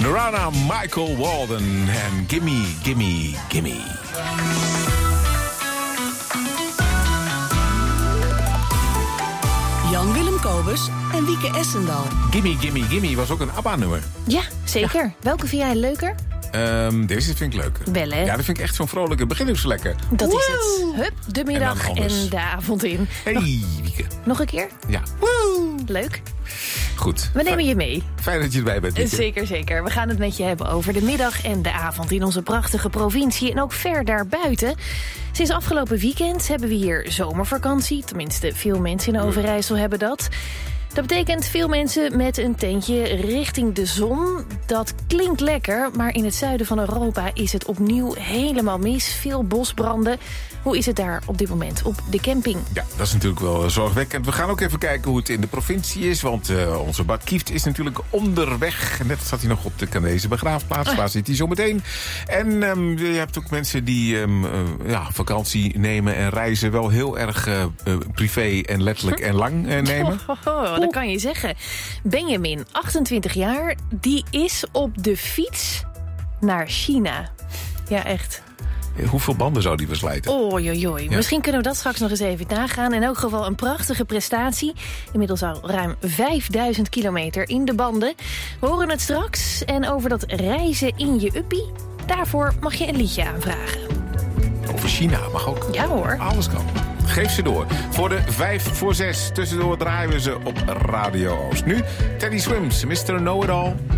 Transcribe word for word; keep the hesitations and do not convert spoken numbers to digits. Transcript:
Nirvana, Michael Walden en Gimme, Gimme, Gimme. Jan-Willem Kobus en Wieke Essendal. Gimme, Gimme, Gimme was ook een ABBA-nummer. Ja, zeker. Ja. Welke vind jij leuker? Um, deze vind ik leuker. Wel, hè? Ja, dat vind ik echt zo'n vrolijke. Begin ook zo lekker. Dat Woe! is het. Hup, de middag en, en de avond in. Hey, nog, Wieke. Nog een keer? Ja. Woe! Leuk. Goed. We nemen je mee. Fijn dat je erbij bent, Wieke. Zeker, zeker. We gaan het met je hebben over de middag en de avond in onze prachtige provincie en ook ver daarbuiten. Sinds afgelopen weekend hebben we hier zomervakantie. Tenminste, veel mensen in Overijssel hebben dat. Dat betekent veel mensen met een tentje richting de zon. Dat klinkt lekker, maar in het zuiden van Europa is het opnieuw helemaal mis. Veel bosbranden. Hoe is het daar op dit moment op de camping? Ja, dat is natuurlijk wel zorgwekkend. We gaan ook even kijken hoe het in de provincie is. Want uh, onze Bart Kieft is natuurlijk onderweg. Net zat hij nog op de Canadese begraafplaats. Ah. Waar zit hij zo meteen? En um, je hebt ook mensen die um, uh, ja, vakantie nemen en reizen wel heel erg uh, uh, privé en letterlijk en lang uh, nemen. Oh, oh, oh, dat kan je zeggen. Benjamin, achtentwintig jaar, die is op de fiets naar China. Ja, echt. Hoeveel banden zou die verslijten? Oei, oei. Ja. Misschien kunnen we dat straks nog eens even nagaan. In elk geval een prachtige prestatie. Inmiddels al ruim vijfduizend kilometer in de banden. We horen het straks. En over dat reizen in je uppie, daarvoor mag je een liedje aanvragen. Over China mag ook. Ja hoor. Alles kan. Geef ze door. Voor de vijf voor zes. Tussendoor draaien we ze op Radio Oost. Nu Teddy Swims, mister Know-It-All.